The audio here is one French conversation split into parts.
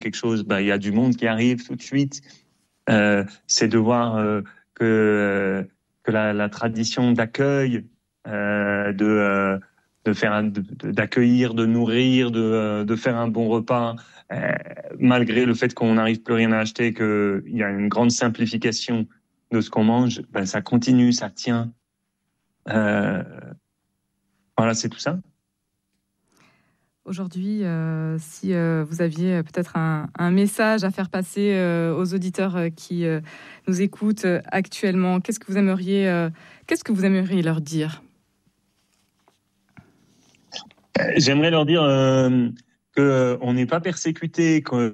quelque chose, il y a du monde qui arrive tout de suite. C'est de voir que la tradition d'accueil, d'accueillir, de nourrir, de faire un bon repas, malgré le fait qu'on n'arrive plus rien à acheter, qu'il y a une grande simplification de ce qu'on mange, ça continue, ça tient. Voilà, c'est tout ça. Aujourd'hui, si vous aviez peut-être un message à faire passer aux auditeurs qui nous écoutent actuellement, qu'est-ce que vous aimeriez leur dire ? J'aimerais leur dire qu'on n'est pas persécuté, qu'on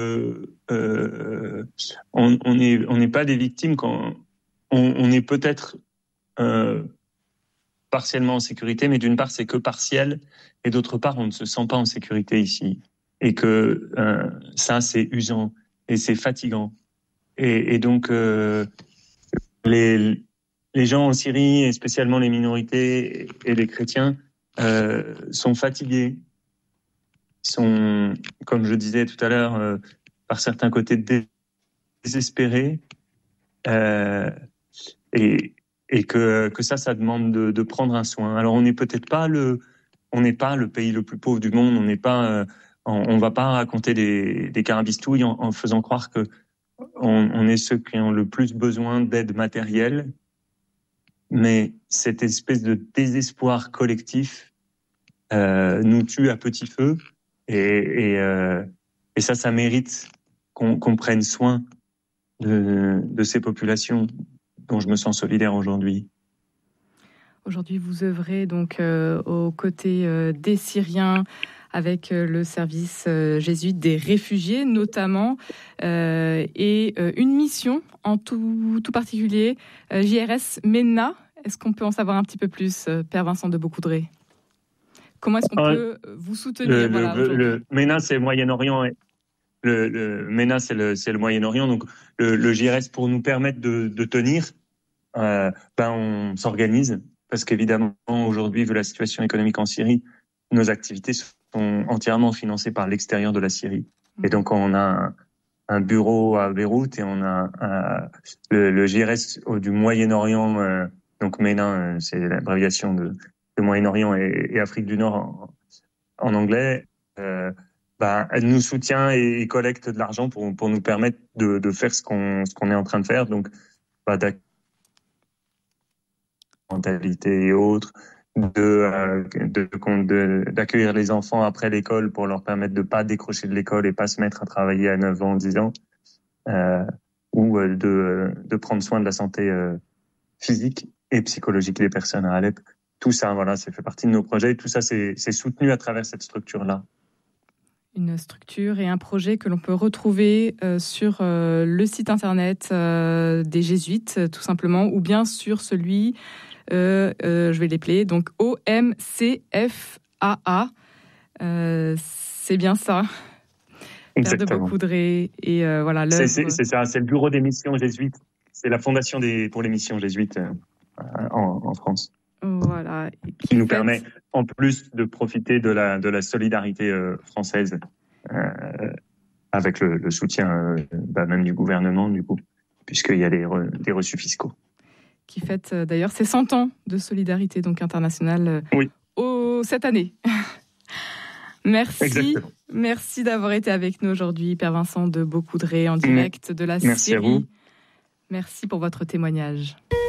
n'est pas des victimes, quand on est peut-être partiellement en sécurité, mais d'une part, c'est que partiel, et d'autre part, on ne se sent pas en sécurité ici. Et que ça, c'est usant et c'est fatigant. Et donc, les gens en Syrie, et spécialement les minorités et les chrétiens, sont fatigués, sont, comme je disais tout à l'heure, par certains côtés désespérés, et que ça demande de prendre un soin. Alors on n'est pas le pays le plus pauvre du monde, on va pas raconter des carabistouilles en faisant croire que on est ceux qui ont le plus besoin d'aide matérielle, mais cette espèce de désespoir collectif nous tue à petit feu, et ça mérite qu'on prenne soin de ces populations dont je me sens solidaire aujourd'hui. Aujourd'hui, vous œuvrez donc aux côtés des Syriens avec le service jésuite des réfugiés notamment, et une mission en tout particulier, JRS MENA. Est-ce qu'on peut en savoir un petit peu plus, Père Vincent de Beaucoudray ? Comment est-ce qu'on peut vous soutenir le MENA, c'est le Moyen-Orient. Le MENA, c'est le Moyen-Orient. Donc, le JRS, pour nous permettre de tenir, on s'organise. Parce qu'évidemment, aujourd'hui, vu la situation économique en Syrie, nos activités sont entièrement financées par l'extérieur de la Syrie. Et donc, on a un bureau à Beyrouth et on a le JRS du Moyen-Orient. Donc, MENA, c'est l'abréviation de Moyen-Orient et Afrique du Nord en anglais. Elle nous soutient et collecte de l'argent pour nous permettre de faire ce qu'on est en train de faire. Donc, mentalité et autres, d'accueillir les enfants après l'école pour leur permettre de pas décrocher de l'école et pas se mettre à travailler à 9 ans, 10 ans, ou de prendre soin de la santé physique et psychologique des personnes à Alep. Tout ça, ça fait partie de nos projets. Tout ça, c'est soutenu à travers cette structure-là. Une structure et un projet que l'on peut retrouver sur le site internet des Jésuites, tout simplement, ou bien sur celui, je vais l'épeler, donc OMCFAA. C'est bien ça. Exactement. Père de Beaucoudray. Et voilà, c'est ça, c'est le bureau des missions jésuites. C'est la fondation pour les missions jésuites en France. Voilà. Qui nous permet, en plus, de profiter de la solidarité française, avec le soutien même du gouvernement, du coup, puisqu'il y a des reçus fiscaux. Qui fête d'ailleurs ses 100 ans de solidarité donc internationale cette année. Merci. Exactement. Merci d'avoir été avec nous aujourd'hui, Père Vincent de Beaucoudray, en direct de la Syrie. Merci à vous. Merci pour votre témoignage.